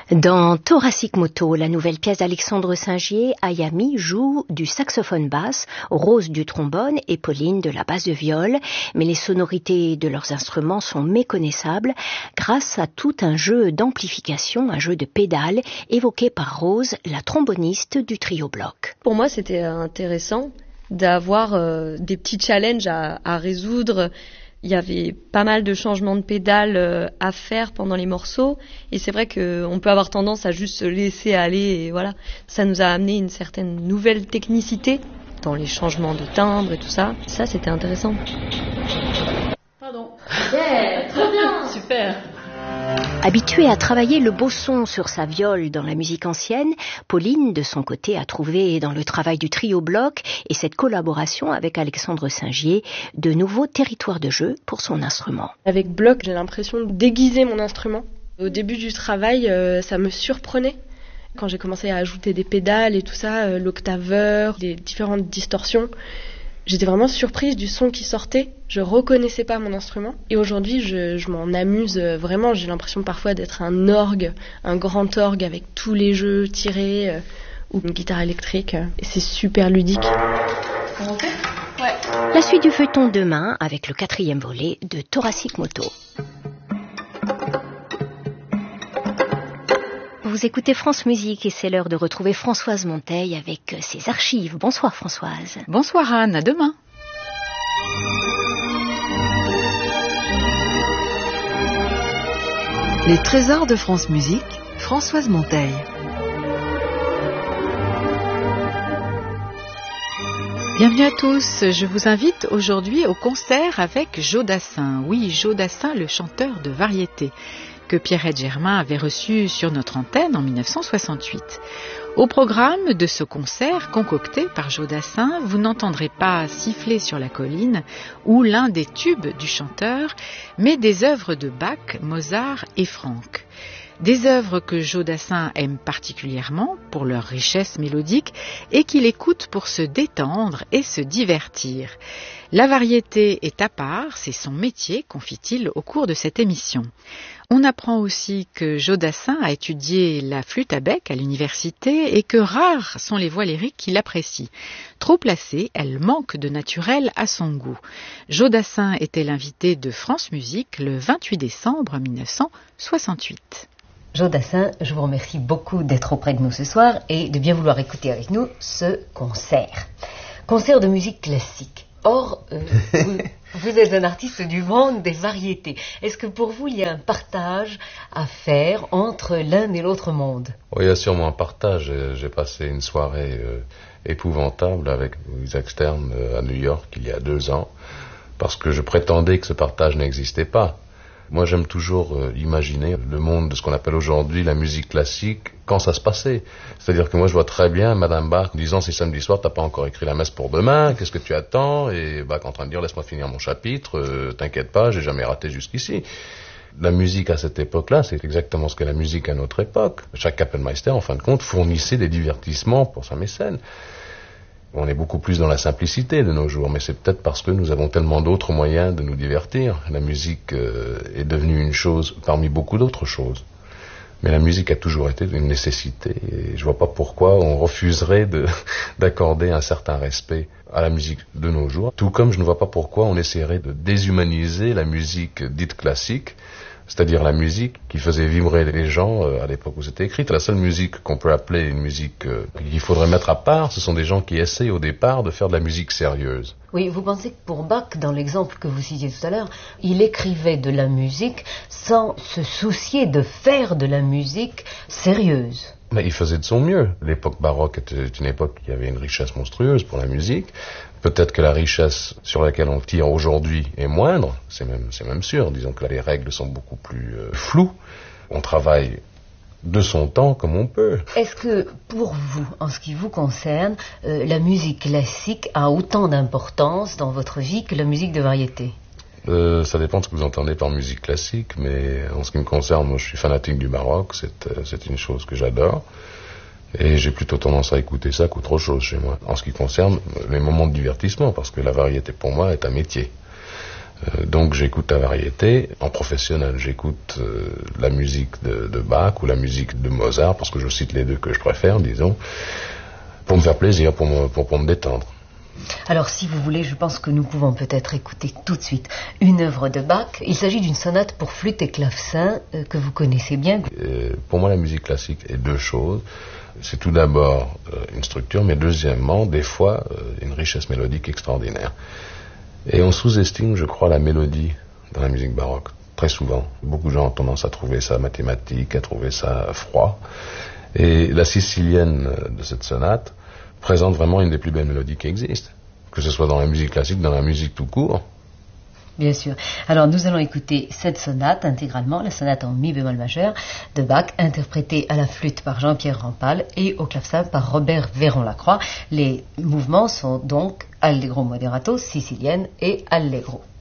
Dans Thoracique Moto, la nouvelle pièce d'Alexandre Singier, Ayami joue du saxophone basse, Rose du trombone et Pauline de la basse de viol, mais les sonorités de leurs instruments sont méconnaissables grâce à tout un jeu d'amplification, un jeu de pédales évoqué par Rose, la tromboniste du trio bloc. Pour moi, c'était intéressant d'avoir des petits challenges à résoudre. Il y avait pas mal de changements de pédales à faire pendant les morceaux et c'est vrai qu'on peut avoir tendance à juste se laisser aller et voilà. Ça nous a amené une certaine nouvelle technicité dans les changements de timbre et tout ça. Ça, c'était intéressant. Pardon. Yeah, trop bien. Super. Habituée à travailler le beau son sur sa viole dans la musique ancienne, Pauline, de son côté, a trouvé dans le travail du trio bloc et cette collaboration avec Alexandre Singier de nouveaux territoires de jeu pour son instrument. Avec bloc, j'ai l'impression de déguiser mon instrument. Au début du travail, ça me surprenait. Quand j'ai commencé à ajouter des pédales et tout ça, l'octaveur, les différentes distorsions, j'étais vraiment surprise du son qui sortait. Je reconnaissais pas mon instrument. Et aujourd'hui, je m'en amuse vraiment. J'ai l'impression parfois d'être un orgue, un grand orgue avec tous les jeux tirés, ou une guitare électrique. Et c'est super ludique. Ok ? Ouais. La suite du feuilleton demain avec le 4e volet de Thoracique Moto. Vous écoutez France Musique et c'est l'heure de retrouver Françoise Monteil avec ses archives. Bonsoir Françoise. Bonsoir Anne, à demain. Les trésors de France Musique, Françoise Monteil. Bienvenue à tous, je vous invite aujourd'hui au concert avec Joe Dassin. Oui, Joe Dassin, le chanteur de variété, que Pierrette Germain avait reçu sur notre antenne en 1968. Au programme de ce concert concocté par Joe Dassin, vous n'entendrez pas Siffler sur la colline ou l'un des tubes du chanteur, mais des œuvres de Bach, Mozart et Franck. Des œuvres que Joe Dassin aime particulièrement pour leur richesse mélodique et qu'il écoute pour se détendre et se divertir. La variété est à part, c'est son métier, confie-t-il au cours de cette émission. On apprend aussi que Joe Dassin a étudié la flûte à bec à l'université et que rares sont les voix lyriques qu'il apprécie. Trop placée, elle manque de naturel à son goût. Joe Dassin était l'invité de France Musique le 28 décembre 1968. Joe Dassin, je vous remercie beaucoup d'être auprès de nous ce soir et de bien vouloir écouter avec nous ce concert. Concert de musique classique. Or, vous êtes un artiste du monde des variétés. Est-ce que pour vous, il y a un partage à faire entre l'un et l'autre monde ? Oui, il y a sûrement un partage. J'ai passé une soirée épouvantable avec Isaac Stern à New York il y a 2 ans, parce que je prétendais que ce partage n'existait pas. Moi, j'aime toujours imaginer le monde de ce qu'on appelle aujourd'hui la musique classique quand ça se passait. C'est-à-dire que moi, je vois très bien Madame Bach disant « C'est samedi soir, t'as pas encore écrit la messe pour demain, qu'est-ce que tu attends ?» Et Bach en train de dire « Laisse-moi finir mon chapitre, t'inquiète pas, j'ai jamais raté jusqu'ici. » La musique à cette époque-là, c'est exactement ce qu'est la musique à notre époque. Chaque Kapellmeister, en fin de compte, fournissait des divertissements pour sa mécène. On est beaucoup plus dans la simplicité de nos jours, mais c'est peut-être parce que nous avons tellement d'autres moyens de nous divertir. La musique est devenue une chose parmi beaucoup d'autres choses. Mais la musique a toujours été une nécessité, et je vois pas pourquoi on refuserait d'accorder un certain respect à la musique de nos jours. Tout comme je ne vois pas pourquoi on essaierait de déshumaniser la musique dite classique, c'est-à-dire la musique qui faisait vibrer les gens à l'époque où c'était écrit. La seule musique qu'on peut appeler une musique qu'il faudrait mettre à part, ce sont des gens qui essayent au départ de faire de la musique sérieuse. Oui, vous pensez que pour Bach, dans l'exemple que vous citiez tout à l'heure, il écrivait de la musique sans se soucier de faire de la musique sérieuse? Mais il faisait de son mieux. L'époque baroque était une époque qui avait une richesse monstrueuse pour la musique. Peut-être que la richesse sur laquelle on tire aujourd'hui est moindre, c'est même sûr. Disons que là, les règles sont beaucoup plus floues. On travaille de son temps comme on peut. Est-ce que pour vous, en ce qui vous concerne, la musique classique a autant d'importance dans votre vie que la musique de variété ? Ça dépend de ce que vous entendez par musique classique, mais en ce qui me concerne, moi je suis fanatique du baroque, c'est une chose que j'adore. Et j'ai plutôt tendance à écouter ça qu'autre chose chez moi. En ce qui concerne les moments de divertissement, parce que la variété pour moi est un métier. Donc j'écoute la variété. En professionnel, j'écoute la musique de Bach ou la musique de Mozart, parce que je cite les deux que je préfère, disons, pour me faire plaisir, pour me détendre. Alors si vous voulez, je pense que nous pouvons peut-être écouter tout de suite une œuvre de Bach. Il s'agit d'une sonate pour flûte et clavecin que vous connaissez bien. Pour moi, la musique classique est deux choses. C'est tout d'abord une structure, mais deuxièmement, des fois, une richesse mélodique extraordinaire. Et on sous-estime, je crois, la mélodie dans la musique baroque, très souvent. Beaucoup de gens ont tendance à trouver ça mathématique, à trouver ça froid. Et la sicilienne de cette sonate présente vraiment une des plus belles mélodies qui existent, que ce soit dans la musique classique, dans la musique tout court. Bien sûr. Alors nous allons écouter cette sonate intégralement, la sonate en mi bémol majeur de Bach, interprétée à la flûte par Jean-Pierre Rampal et au clavecin par Robert Véron-Lacroix. Les mouvements sont donc allegro moderato, sicilienne et allegro.